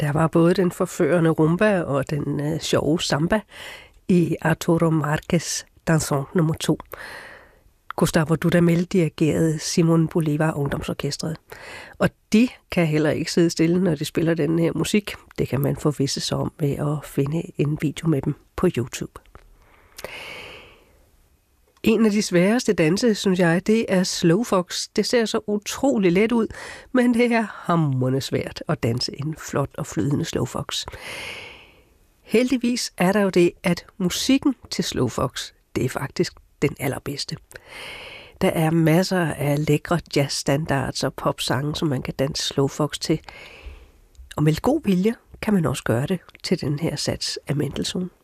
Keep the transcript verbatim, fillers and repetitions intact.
Der var både den forførende rumba og den øh, sjove samba i Arturo Márquez Danzón nummer to. Gustavo Dudamel dirigerede Simon Bolivar Ungdomsorkestret. Og de kan heller ikke sidde stille, når de spiller den her musik. Det kan man forvisse sig om ved at finde en video med dem på YouTube. En af de sværeste danse, synes jeg, det er slowfox. Det ser så utrolig let ud, men det er hamrende svært at danse en flot og flydende slowfox. Heldigvis er der jo det, at musikken til slowfox, det er faktisk den allerbedste. Der er masser af lækre jazzstandards og popsange, som man kan danse slowfox til. Og med god vilje kan man også gøre det til den her sats af Mendelssohn.